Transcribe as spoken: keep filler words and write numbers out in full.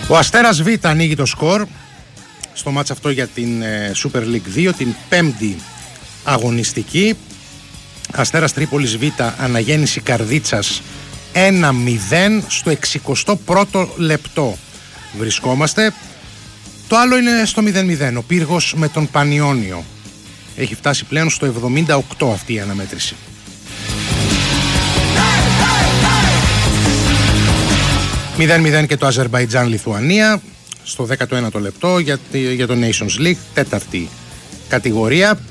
Ο Αστέρας Β ανοίγει το σκορ στο μάτς αυτό για την ε, Super League δύο, την πέμπτη αγωνιστική. Αστέρας Τρίπολης Β, Αναγέννηση Καρδίτσας ένα μηδέν στο εξηκοστό πρώτο λεπτό βρισκόμαστε. Το άλλο είναι στο μηδέν μηδέν, ο Πύργος με τον Πανιόνιο. Έχει φτάσει πλέον στο εβδομήντα οκτώ αυτή η αναμέτρηση. μηδέν μηδέν και το Αζερμπαϊτζάν Λιθουανία στο δέκατο ένατο λεπτό για, για το Nations League, τέταρτη κατηγορία.